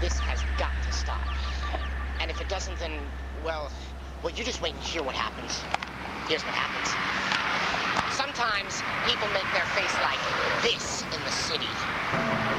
This has got to stop. And if it doesn't, then, well, you just wait and hear what happens. Here's what happens. Sometimes people make their face like this in the city.